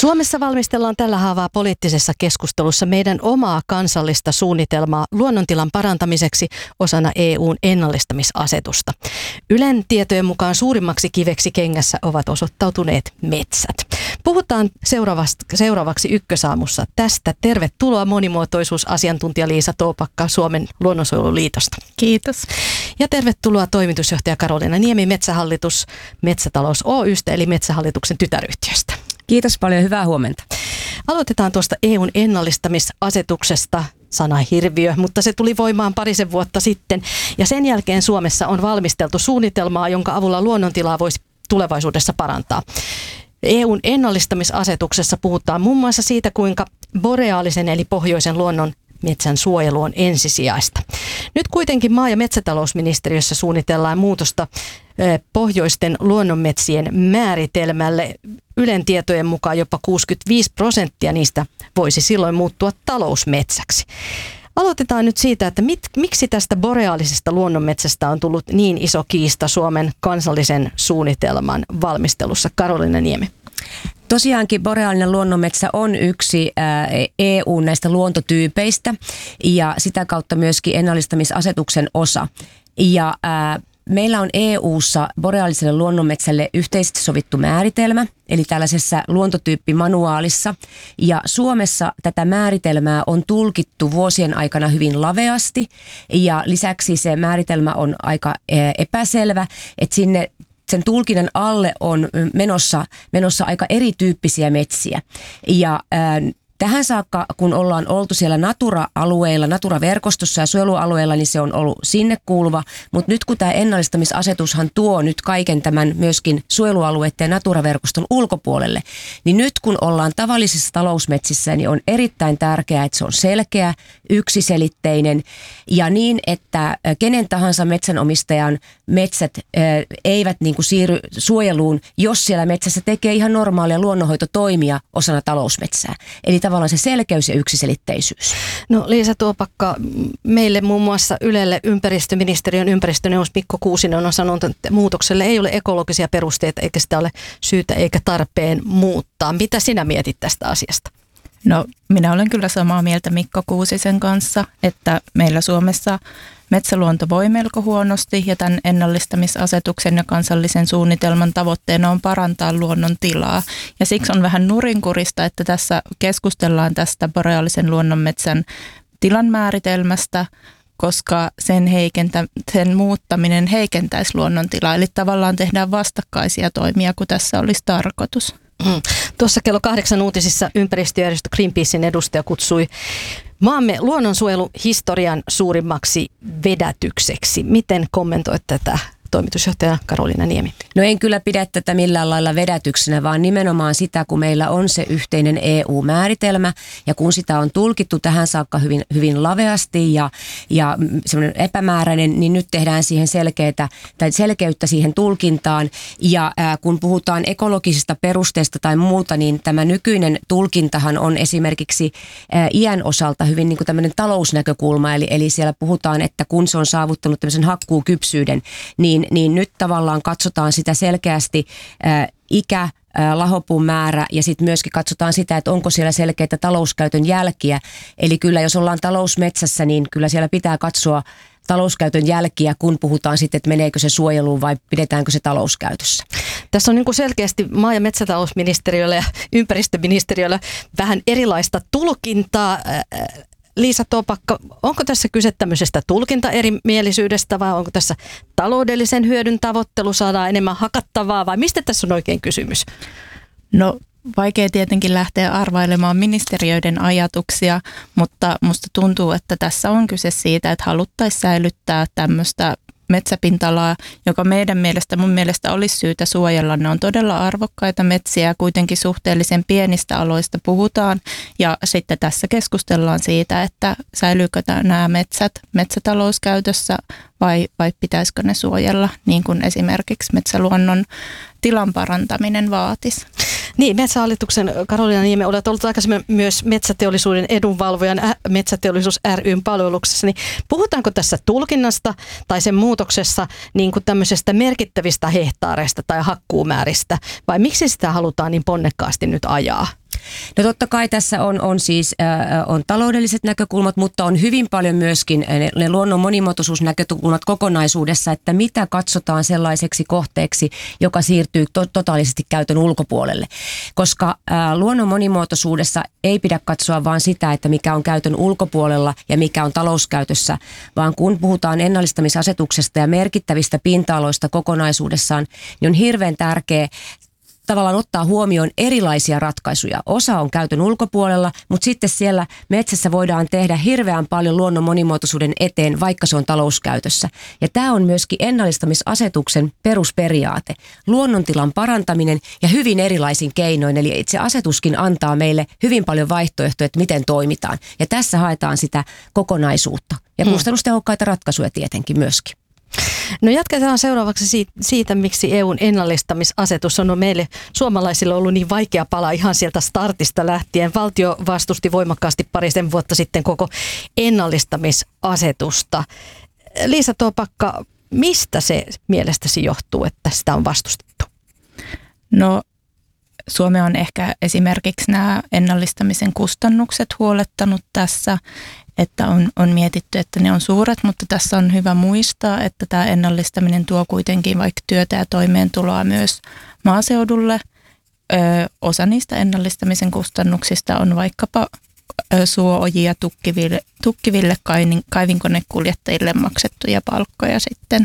Suomessa valmistellaan tällä haavaa poliittisessa keskustelussa meidän omaa kansallista suunnitelmaa luonnontilan parantamiseksi osana EUn ennallistamisasetusta. Ylen tietojen mukaan suurimmaksi kiveksi kengässä ovat osoittautuneet metsät. Puhutaan seuraavaksi Ykkösaamussa tästä. Tervetuloa monimuotoisuusasiantuntija Liisa Toopakka Suomen luonnonsuojeluliitosta. Kiitos. Ja tervetuloa toimitusjohtaja Karoliina Niemi Metsähallitus Metsätalous Oy:stä eli Metsähallituksen tytäryhtiöstä. Kiitos paljon, hyvää huomenta. Aloitetaan tuosta EUn ennallistamisasetuksesta, sana hirviö, mutta se tuli voimaan parisen vuotta sitten. Ja sen jälkeen Suomessa on valmisteltu suunnitelmaa, jonka avulla luonnontilaa voisi tulevaisuudessa parantaa. EUn ennallistamisasetuksessa puhutaan muun muassa siitä, kuinka boreaalisen eli pohjoisen luonnon metsän suojelu on ensisijaista. Nyt kuitenkin maa- ja metsätalousministeriössä suunnitellaan muutosta pohjoisten luonnonmetsien määritelmälle. Ylen tietojen mukaan jopa 65% niistä voisi silloin muuttua talousmetsäksi. Aloitetaan nyt siitä, että miksi tästä boreaalisesta luonnonmetsästä on tullut niin iso kiista Suomen kansallisen suunnitelman valmistelussa. Karoliina Niemi. Tosiaankin boreaalinen luonnonmetsä on yksi EU näistä luontotyypeistä ja sitä kautta myöskin ennallistamisasetuksen osa. Ja meillä on EU:ssa boreaaliselle luonnonmetsälle yhteisesti sovittu määritelmä, eli tällaisessa luontotyyppimanuaalissa. Ja Suomessa tätä määritelmää on tulkittu vuosien aikana hyvin laveasti ja lisäksi se määritelmä on aika epäselvä, että sen tulkinnan alle on menossa aika erityyppisiä metsiä. Ja tähän saakka, kun ollaan oltu siellä Natura-alueilla, Natura-verkostossa ja suojelualueilla, niin se on ollut sinne kuuluva. Mutta nyt kun tämä ennallistamisasetushan tuo nyt kaiken tämän myöskin suojelualueiden ja Natura-verkoston ulkopuolelle, niin nyt kun ollaan tavallisissa talousmetsissä, niin on erittäin tärkeää, että se on selkeä, yksiselitteinen ja niin, että kenen tahansa metsänomistajan metsät eivät niin kuin siirry suojeluun, jos siellä metsässä tekee ihan normaalia luonnonhoitotoimia osana talousmetsää. Eli tavallaan se selkeys ja yksiselitteisyys. No Liisa Toopakka, meille muun muassa Ylelle ympäristöministeriön ympäristöneuvos Mikko Kuusinen on sanonut, että muutokselle ei ole ekologisia perusteita eikä sitä ole syytä eikä tarpeen muuttaa. Mitä sinä mietit tästä asiasta? No minä olen kyllä samaa mieltä Mikko Kuusisen kanssa, että meillä Suomessa metsäluonto voi melko huonosti ja tämän ennallistamisasetuksen ja kansallisen suunnitelman tavoitteena on parantaa luonnon tilaa. Ja siksi on vähän nurinkurista, että tässä keskustellaan tästä boreaalisen luonnonmetsän tilan määritelmästä, koska sen muuttaminen heikentäisi luonnontilaa. Eli tavallaan tehdään vastakkaisia toimia, kun tässä olisi tarkoitus. Tuossa kello 8 uutisissa ympäristöjärjestö Greenpeacein edustaja kutsui maamme luonnonsuojeluhistorian suurimmaksi vedätykseksi. Miten kommentoit tätä, toimitusjohtaja Karoliina Niemi? No en kyllä pidä tätä millään lailla vedätyksenä, vaan nimenomaan sitä, kun meillä on se yhteinen EU-määritelmä ja kun sitä on tulkittu tähän saakka hyvin, hyvin laveasti ja semmoinen epämääräinen, niin nyt tehdään siihen selkeyttä siihen tulkintaan. Ja kun puhutaan ekologisista perusteista tai muuta, niin tämä nykyinen tulkintahan on esimerkiksi iän osalta hyvin niin kuin tämmöinen talousnäkökulma, eli siellä puhutaan, että kun se on saavuttanut tämmöisen hakkuukypsyyden, niin nyt tavallaan katsotaan sitä selkeästi ikä, lahopuun määrä ja sitten myöskin katsotaan sitä, että onko siellä selkeitä talouskäytön jälkiä. Eli kyllä jos ollaan talousmetsässä, niin kyllä siellä pitää katsoa talouskäytön jälkiä, kun puhutaan sitten, että meneekö se suojeluun vai pidetäänkö se talouskäytössä. Tässä on niin kuin selkeästi maa- ja metsätalousministeriöllä ja ympäristöministeriöllä vähän erilaista tulkintaa. Liisa Toopakka, onko tässä kyse tämmöisestä tulkintaerimielisyydestä vai onko tässä taloudellisen hyödyn tavoittelu, saadaan enemmän hakattavaa vai mistä tässä on oikein kysymys? No vaikea tietenkin lähteä arvailemaan ministeriöiden ajatuksia, mutta musta tuntuu, että tässä on kyse siitä, että haluttaisiin säilyttää tämmöistä metsäpinta-alaa, joka mun mielestä olisi syytä suojella. Ne on todella arvokkaita metsiä ja kuitenkin suhteellisen pienistä aloista puhutaan. Ja sitten tässä keskustellaan siitä, että säilyykö nämä metsät metsätalouskäytössä vai pitäisikö ne suojella, niin kuin esimerkiksi metsäluonnon tilan parantaminen vaatisi. Niin, Metsähallituksen Karoliina Niemi, olet ollut aikaisemmin myös metsäteollisuuden edunvalvojan Metsäteollisuus ry:n palveluksessa, niin puhutaanko tässä tulkinnasta tai sen muutoksessa niin kuin tämmöisestä merkittävistä hehtaareista tai hakkuumääristä vai miksi sitä halutaan niin ponnekkaasti nyt ajaa? No totta kai tässä on siis on taloudelliset näkökulmat, mutta on hyvin paljon myöskin ne luonnon monimuotoisuusnäkökulmat kokonaisuudessa, että mitä katsotaan sellaiseksi kohteeksi, joka siirtyy totaalisesti käytön ulkopuolelle. Koska luonnon monimuotoisuudessa ei pidä katsoa vain sitä, että mikä on käytön ulkopuolella ja mikä on talouskäytössä, vaan kun puhutaan ennallistamisasetuksesta ja merkittävistä pinta-aloista kokonaisuudessaan, niin on hirveän tärkeää tavallaan ottaa huomioon erilaisia ratkaisuja. Osa on käytön ulkopuolella, mutta sitten siellä metsässä voidaan tehdä hirveän paljon luonnon monimuotoisuuden eteen, vaikka se on talouskäytössä. Ja tämä on myöskin ennallistamisasetuksen perusperiaate. Luonnontilan parantaminen ja hyvin erilaisin keinoin. Eli itse asetuskin antaa meille hyvin paljon vaihtoehtoja, että miten toimitaan. Ja tässä haetaan sitä kokonaisuutta ja kustannustehokkaita ratkaisuja tietenkin myöskin. No jatketaan seuraavaksi siitä, miksi EUn ennallistamisasetus on meille suomalaisille ollut niin vaikea pala ihan sieltä startista lähtien. Valtio vastusti voimakkaasti parisen vuotta sitten koko ennallistamisasetusta. Liisa Toopakka, mistä se mielestäsi johtuu, että sitä on vastustettu? No Suomea on ehkä esimerkiksi nämä ennallistamisen kustannukset huolettanut tässä, että on mietitty, että ne on suuret, mutta tässä on hyvä muistaa, että tämä ennallistaminen tuo kuitenkin vaikka työtä ja toimeentuloa myös maaseudulle. Osa niistä ennallistamisen kustannuksista on vaikkapa suo-ojia tukkiville kaivinkonekuljettajille maksettuja palkkoja sitten.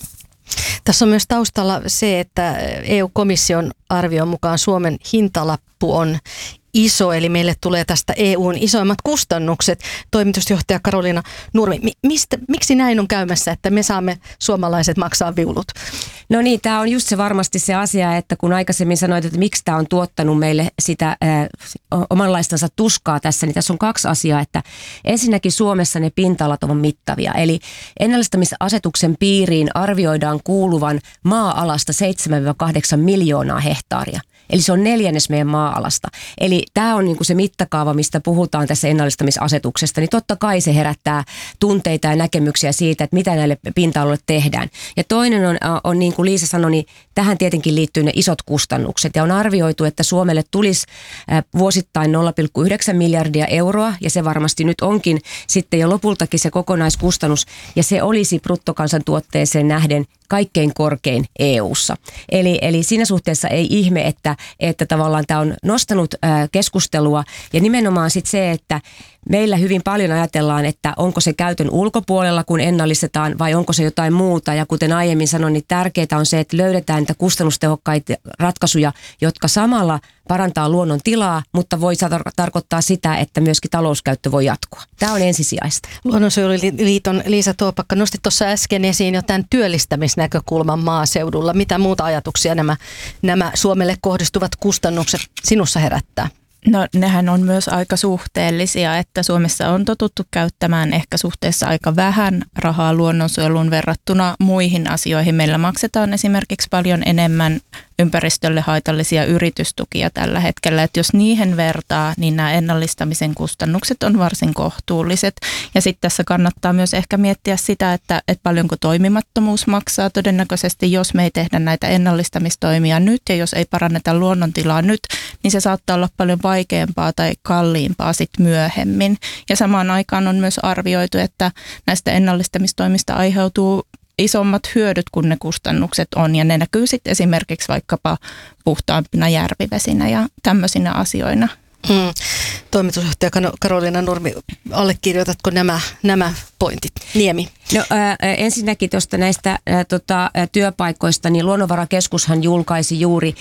Tässä on myös taustalla se, että EU-komission arvion mukaan Suomen hintalappu on iso, eli meille tulee tästä EUn isoimmat kustannukset. Toimitusjohtaja Karoliina Nurmi, miksi näin on käymässä, että me saamme suomalaiset maksaa viulut? No niin, tämä on just se varmasti se asia, että kun aikaisemmin sanoit, että miksi tämä on tuottanut meille sitä omanlaistansa tuskaa tässä, niin tässä on kaksi asiaa, että ensinnäkin Suomessa ne pinta-alat ovat mittavia, eli ennallistamisasetuksen piiriin arvioidaan kuuluvan maa-alasta 7-8 miljoonaa hehtaaria. Eli se on 1/4 meidän maa-alasta. Eli tämä on niinku se mitakaava, mistä puhutaan tässä ennallistamisasetuksesta. Niin totta kai se herättää tunteita ja näkemyksiä siitä, että mitä näille pinta-aloille tehdään. Ja toinen on niin kuin Liisa sanoi, niin tähän tietenkin liittyy ne isot kustannukset. Ja on arvioitu, että Suomelle tulisi vuosittain 0,9 miljardia euroa. Ja se varmasti nyt onkin sitten jo lopultakin se kokonaiskustannus. Ja se olisi bruttokansantuotteeseen nähden kaikkein korkein EU:ssa. Eli siinä suhteessa ei ihme, että tavallaan tämä on nostanut keskustelua ja nimenomaan sitten se, että meillä hyvin paljon ajatellaan, että onko se käytön ulkopuolella, kun ennallistetaan vai onko se jotain muuta. Ja kuten aiemmin sanoin, niin tärkeää on se, että löydetään niitä kustannustehokkaita ratkaisuja, jotka samalla parantaa luonnon tilaa, mutta voi tarkoittaa sitä, että myöskin talouskäyttö voi jatkua. Tämä on ensisijaista. Luonnonsuojeluliiton Liisa Toopakka nosti tuossa äsken esiin jo tämän työllistämisnäkökulman maaseudulla. Mitä muuta ajatuksia nämä Suomelle kohdistuvat kustannukset sinussa herättää? No nehän on myös aika suhteellisia, että Suomessa on totuttu käyttämään ehkä suhteessa aika vähän rahaa luonnonsuojeluun verrattuna muihin asioihin. Meillä maksetaan esimerkiksi paljon enemmän ympäristölle haitallisia yritystukia tällä hetkellä, että jos niihin vertaa, niin nämä ennallistamisen kustannukset on varsin kohtuulliset. Ja sitten tässä kannattaa myös ehkä miettiä sitä, että paljonko toimimattomuus maksaa todennäköisesti, jos me ei tehdä näitä ennallistamistoimia nyt ja jos ei paranneta luonnontilaa nyt, niin se saattaa olla paljon vaikeampaa tai kalliimpaa sitten myöhemmin. Ja samaan aikaan on myös arvioitu, että näistä ennallistamistoimista aiheutuu isommat hyödyt kuin ne kustannukset on, ja ne näkyy sitten esimerkiksi vaikkapa puhtaampina järvivesinä ja tämmöisinä asioina. Toimitusjohtaja Karoliina Nurmi, allekirjoitatko nämä pointit? Niemi. No ensinnäkin tuosta näistä työpaikoista, niin Luonnonvarakeskushan julkaisi juuri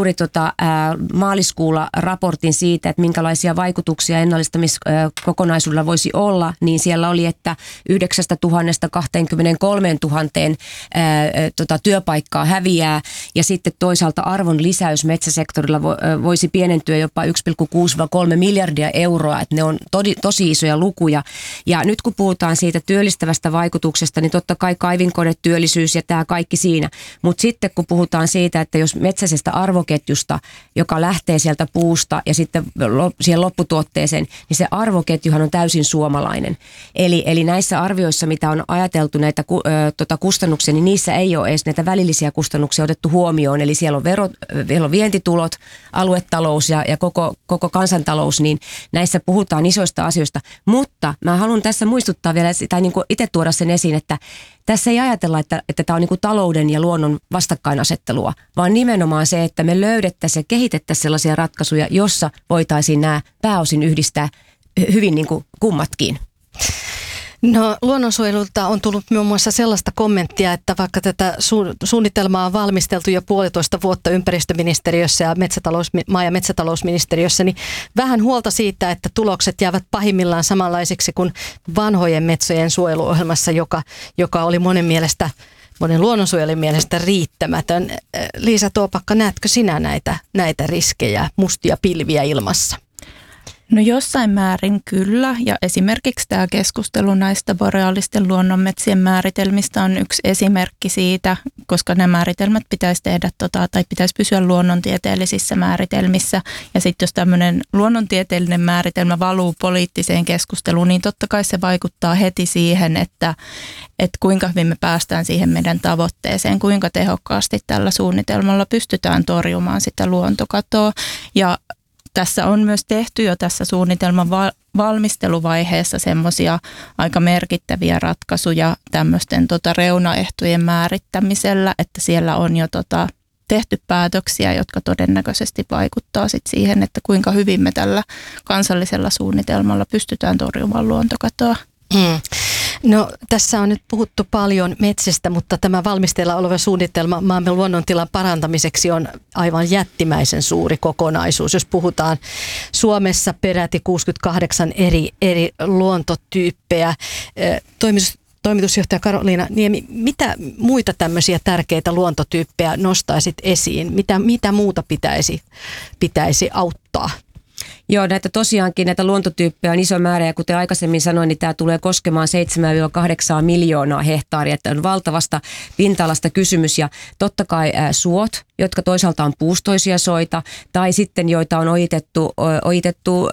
maaliskuulla raportin siitä, että minkälaisia vaikutuksia ennallistamiskokonaisuudella voisi olla, niin siellä oli, että 9 000 23 000 työpaikkaa häviää, ja sitten toisaalta arvon lisäys metsäsektorilla voisi pienentyä jopa 1,6-3 miljardia miljardia euroa, että ne on tosi isoja lukuja. Ja nyt kun puhutaan siitä työllistävästä vaikutuksesta, niin totta kai kaivinkonetyöllisyys ja tämä kaikki siinä. Mutta sitten kun puhutaan siitä, että jos metsäisestä arvoketjusta, joka lähtee sieltä puusta ja sitten siihen lopputuotteeseen, niin se arvoketjuhan on täysin suomalainen. Eli näissä arvioissa, mitä on ajateltu näitä kustannuksia, niin niissä ei ole edes näitä välillisiä kustannuksia otettu huomioon. Eli siellä on vientitulot, aluetalous ja koko kansantalous, niin näissä puhutaan isoista asioista. Mutta mä haluan tässä muistuttaa vielä, tai niin kuin itse tuoda sen esiin, että tässä ei ajatella, että tämä on niin kuin talouden ja luonnon vastakkainasettelua, vaan nimenomaan se, että me löydettäisiin ja kehitettäisiin sellaisia ratkaisuja, jossa voitaisiin nämä pääosin yhdistää hyvin niin kuin kummatkin. No, luonnonsuojelulta on tullut muun muassa sellaista kommenttia, että vaikka tätä suunnitelmaa on valmisteltu jo 1,5 vuotta ympäristöministeriössä ja maa- ja metsätalousministeriössä, niin vähän huolta siitä, että tulokset jäävät pahimmillaan samanlaisiksi kuin vanhojen metsojen suojeluohjelmassa, joka oli monen luonnonsuojelun mielestä riittämätön. Liisa Toopakka, näetkö sinä näitä riskejä, mustia pilviä ilmassa? No jossain määrin kyllä, ja esimerkiksi tämä keskustelu näistä boreaalisten luonnonmetsien määritelmistä on yksi esimerkki siitä, koska nämä määritelmät pitäisi tehdä tai pitäisi pysyä luonnontieteellisissä määritelmissä, ja sitten jos tämmöinen luonnontieteellinen määritelmä valuu poliittiseen keskusteluun, niin totta kai se vaikuttaa heti siihen, että kuinka hyvin me päästään siihen meidän tavoitteeseen, kuinka tehokkaasti tällä suunnitelmalla pystytään torjumaan sitä luontokatoa, ja tässä on myös tehty jo tässä suunnitelman valmisteluvaiheessa semmoisia aika merkittäviä ratkaisuja tämmöisten reunaehtojen määrittämisellä, että siellä on jo tehty päätöksiä, jotka todennäköisesti vaikuttaa sit siihen, että kuinka hyvin me tällä kansallisella suunnitelmalla pystytään torjumaan luontokatoa. No, tässä on nyt puhuttu paljon metsistä, mutta tämä valmisteilla oleva suunnitelma maamme luonnontilan parantamiseksi on aivan jättimäisen suuri kokonaisuus. Jos puhutaan Suomessa peräti 68 eri luontotyyppejä. Toimitusjohtaja Karoliina Niemi, mitä muita tämmöisiä tärkeitä luontotyyppejä nostaisit esiin? Mitä muuta pitäisi auttaa? Joo, näitä luontotyyppejä on iso määrä, ja kuten aikaisemmin sanoin, niin tämä tulee koskemaan 7-8 miljoonaa hehtaaria, että on valtavasta pinta-alasta kysymys, ja totta kai suot, jotka toisaalta on puustoisia soita, tai sitten joita on ojitettu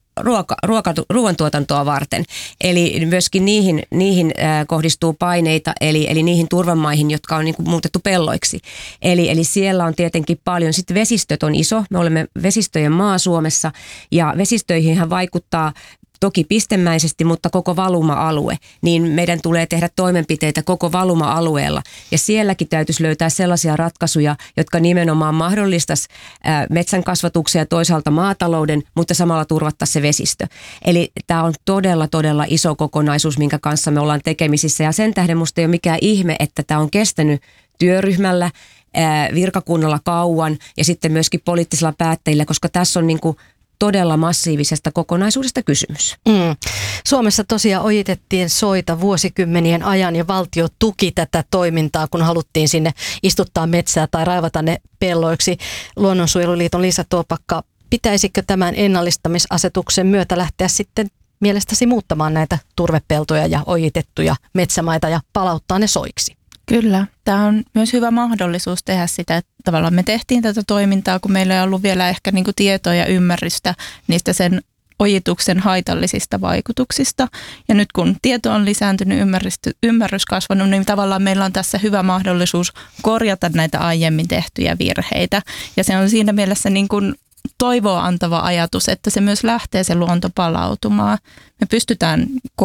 ruoantuotantoa varten. Eli myöskin niihin kohdistuu paineita, eli niihin turvamaihin, jotka on niin kuin muutettu pelloiksi. Eli siellä on tietenkin paljon. Sitten vesistöt on iso. Me olemme vesistöjen maa Suomessa, ja vesistöihinhän vaikuttaa toki pistemäisesti, mutta koko valuma-alue, niin meidän tulee tehdä toimenpiteitä koko valuma-alueella. Ja sielläkin täytyisi löytää sellaisia ratkaisuja, jotka nimenomaan mahdollistaisi metsän kasvatuksen ja toisaalta maatalouden, mutta samalla turvattaisiin se vesistö. Eli tämä on todella iso kokonaisuus, minkä kanssa me ollaan tekemisissä. Ja sen tähden musta ei ole mikään ihme, että tämä on kestänyt työryhmällä, virkakunnalla kauan ja sitten myöskin poliittisilla päättäjillä, koska tässä on niinku todella massiivisesta kokonaisuudesta kysymys. Suomessa tosiaan ojitettiin soita vuosikymmenien ajan, ja valtio tuki tätä toimintaa, kun haluttiin sinne istuttaa metsää tai raivata ne pelloiksi. Luonnonsuojeluliiton Liisa Toopakka, pitäisikö tämän ennallistamisasetuksen myötä lähteä sitten mielestäsi muuttamaan näitä turvepeltoja ja ojitettuja metsämaita ja palauttaa ne soiksi? Kyllä. Tämä on myös hyvä mahdollisuus tehdä sitä, että tavallaan me tehtiin tätä toimintaa, kun meillä ei ollut vielä ehkä niin kuin tietoa ja ymmärrystä niistä sen ojituksen haitallisista vaikutuksista. Ja nyt kun tieto on lisääntynyt, ymmärrys kasvanut, niin tavallaan meillä on tässä hyvä mahdollisuus korjata näitä aiemmin tehtyjä virheitä. Ja se on siinä mielessä niin kuin toivoa antava ajatus, että se myös lähtee se luonto palautumaan. Me pystytään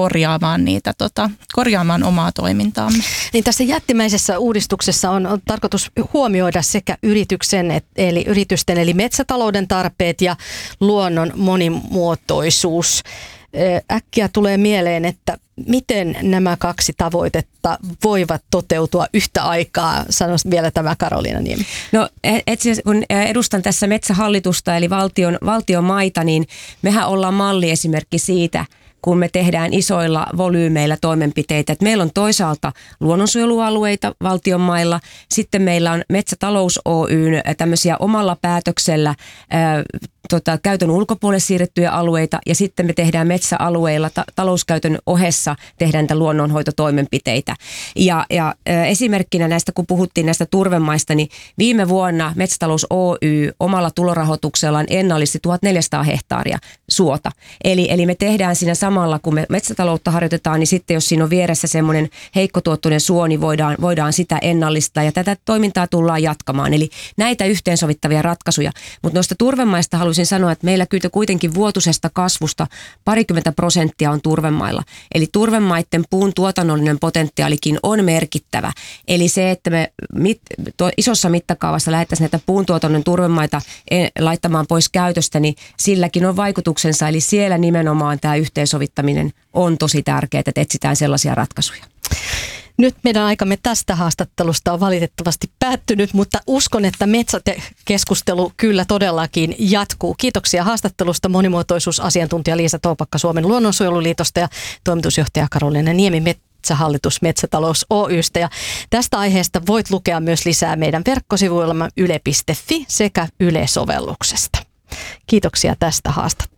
korjaamaan omaa toimintaamme. Niin tässä jättimäisessä uudistuksessa on tarkoitus huomioida sekä yritysten eli metsätalouden tarpeet ja luonnon monimuotoisuus. Äkkiä tulee mieleen, että miten nämä kaksi tavoitetta voivat toteutua yhtä aikaa? Sano vielä tämä Karoliina Niemi. No kun edustan tässä Metsähallitusta eli valtion maita, niin mehän ollaan malliesimerkki siitä, kun me tehdään isoilla volyymeillä toimenpiteitä. Että meillä on toisaalta luonnonsuojelualueita valtion mailla, sitten meillä on Metsätalous Oyn tämmöisiä omalla päätöksellä käytön ulkopuolelle siirrettyjä alueita ja sitten me tehdään metsäalueilla talouskäytön ohessa tehdään niitä luonnonhoitotoimenpiteitä. Ja esimerkkinä näistä, kun puhuttiin näistä turvemaista, niin viime vuonna Metsätalous Oy omalla tulorahoituksellaan ennallisti 1400 hehtaaria suota. Eli me tehdään siinä samalla, kun me metsätaloutta harjoitetaan, niin sitten jos siinä on vieressä semmoinen heikkotuottoinen suo, niin voidaan sitä ennallistaa ja tätä toimintaa tullaan jatkamaan. Eli näitä yhteensovittavia ratkaisuja. Mutta noista turvemaista haluaisin sanoa, että meillä kyllä kuitenkin vuotuisesta kasvusta 20% on turvemailla. Eli turvemaiden puun tuotannollinen potentiaalikin on merkittävä. Eli se, että me isossa mittakaavassa lähdettäisiin näitä puuntuotannon turvemaita laittamaan pois käytöstä, niin silläkin on vaikutuksensa. Eli siellä nimenomaan tämä yhteensovittaminen on tosi tärkeää, että etsitään sellaisia ratkaisuja. Nyt meidän aikamme tästä haastattelusta on valitettavasti päättynyt, mutta uskon, että metsäkeskustelu kyllä todellakin jatkuu. Kiitoksia haastattelusta monimuotoisuusasiantuntija Liisa Toopakka Suomen luonnonsuojeluliitosta ja toimitusjohtaja Karoliina Niemi Metsähallitus Metsätalous Oystä. Ja tästä aiheesta voit lukea myös lisää meidän verkkosivuillamme yle.fi sekä Yle-sovelluksesta. Kiitoksia tästä haastattelusta.